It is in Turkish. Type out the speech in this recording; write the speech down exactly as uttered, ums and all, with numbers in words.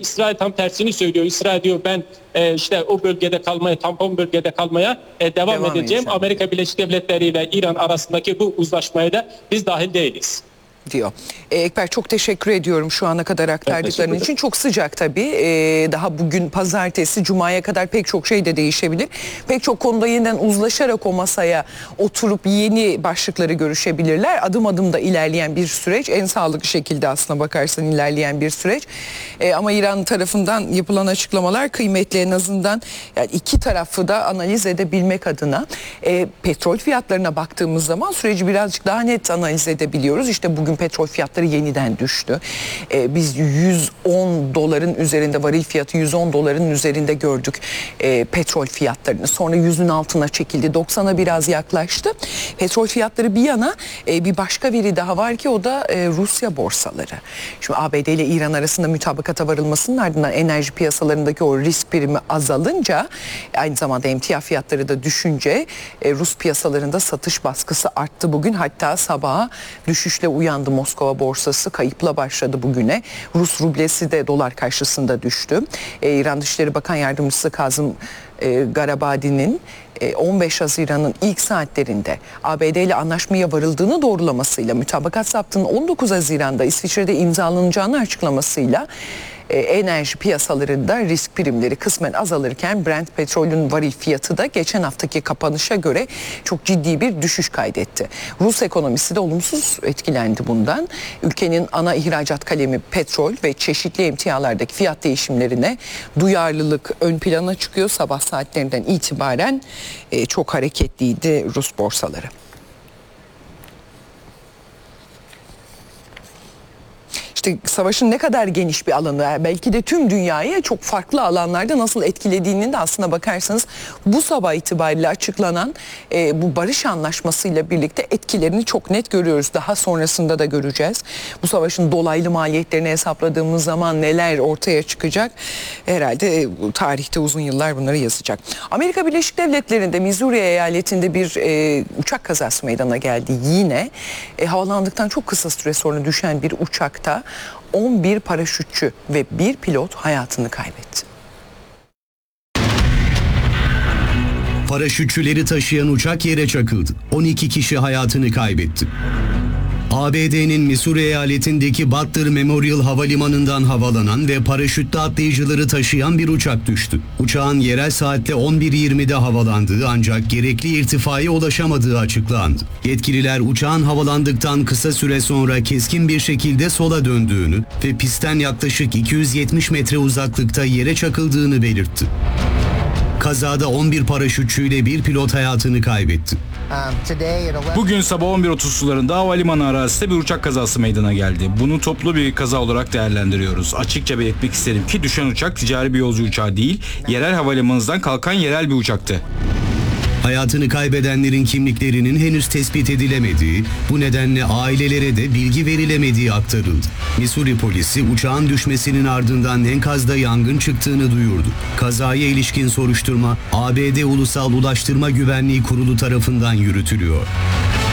İsrail tam tersini söylüyor. İsrail diyor ben e, işte o bölgede kalmaya, tampon bölgede kalmaya e, devam, devam edeceğim. edeceğim. Amerika Birleşik Devletleri ile İran arasındaki bu uzlaşmaya da biz dahil değiliz diyor. E, Ekber, çok teşekkür ediyorum şu ana kadar aktardıkların evet, için. Çok sıcak tabii. E, daha bugün pazartesi, cumaya kadar pek çok şey de değişebilir. Pek çok konuda yeniden uzlaşarak o masaya oturup yeni başlıkları görüşebilirler. Adım adım da ilerleyen bir süreç. En sağlıklı şekilde aslına bakarsan ilerleyen bir süreç. E, ama İran tarafından yapılan açıklamalar kıymetli, en azından yani iki tarafı da analiz edebilmek adına. E, petrol fiyatlarına baktığımız zaman süreci birazcık daha net analiz edebiliyoruz. İşte bugün petrol fiyatları yeniden düştü. Ee, biz yüz on doların üzerinde, varil fiyatı yüz on doların üzerinde gördük e, petrol fiyatlarını. Sonra yüzün altına çekildi. doksana biraz yaklaştı. Petrol fiyatları bir yana, e, bir başka veri daha var ki o da e, Rusya borsaları. Şimdi A B D ile İran arasında mütabakata varılmasının ardından enerji piyasalarındaki o risk primi azalınca, aynı zamanda emtia fiyatları da düşünce e, Rus piyasalarında satış baskısı arttı bugün. Hatta sabaha düşüşle uyandı Moskova borsası, kayıpla başladı bugüne. Rus rublesi de dolar karşısında düştü. Ee, İran Dışişleri Bakan Yardımcısı Kazım e, Garabadi'nin e, on beş Haziran'ın ilk saatlerinde A B D ile anlaşmaya varıldığını doğrulamasıyla, mütabakat saptının on dokuz Haziran'da İsviçre'de imzalanacağını açıklamasıyla e, enerji piyasalarında risk primleri kısmen azalırken Brent petrolün varil fiyatı da geçen haftaki kapanışa göre çok ciddi bir düşüş kaydetti. Rus ekonomisi de olumsuz etkilendi bundan. Ülkenin ana ihracat kalemi petrol ve çeşitli emtialardaki fiyat değişimlerine duyarlılık ön plana çıkıyor. Sabah saatlerinden itibaren e, çok hareketliydi Rus borsaları. İşte savaşın ne kadar geniş bir alanı, belki de tüm dünyayı çok farklı alanlarda nasıl etkilediğinin de aslına bakarsanız bu sabah itibariyle açıklanan e, bu barış anlaşmasıyla birlikte etkilerini çok net görüyoruz. Daha sonrasında da göreceğiz. Bu savaşın dolaylı maliyetlerini hesapladığımız zaman neler ortaya çıkacak? Herhalde e, tarihte uzun yıllar bunları yazacak. Amerika Birleşik Devletleri'nde Missouri eyaletinde bir e, uçak kazası meydana geldi. Yine e, havalandıktan çok kısa süre sonra düşen bir uçakta on bir paraşütçü ve bir pilot hayatını kaybetti. Paraşütçüleri taşıyan uçak yere çakıldı. on iki kişi hayatını kaybetti. A B D'nin Missouri eyaletindeki Butler Memorial Havalimanı'ndan havalanan ve paraşütle atlayıcıları taşıyan bir uçak düştü. Uçağın yerel saatle on bir yirmide havalandığı ancak gerekli irtifaya ulaşamadığı açıklandı. Yetkililer uçağın havalandıktan kısa süre sonra keskin bir şekilde sola döndüğünü ve pistten yaklaşık iki yüz yetmiş metre uzaklıkta yere çakıldığını belirtti. Kazada on bir paraşütçüyle bir pilot hayatını kaybetti. Bugün sabah on bir otuz sularında havalimanı arazisinde bir uçak kazası meydana geldi. Bunu toplu bir kaza olarak değerlendiriyoruz. Açıkça belirtmek isterim ki düşen uçak ticari bir yolcu uçağı değil, yerel havalimanından kalkan yerel bir uçaktı. Hayatını kaybedenlerin kimliklerinin henüz tespit edilemediği, bu nedenle ailelere de bilgi verilemediği aktarıldı. Missouri polisi uçağın düşmesinin ardından enkazda yangın çıktığını duyurdu. Kazaya ilişkin soruşturma A B D Ulusal Ulaştırma Güvenliği Kurulu tarafından yürütülüyor.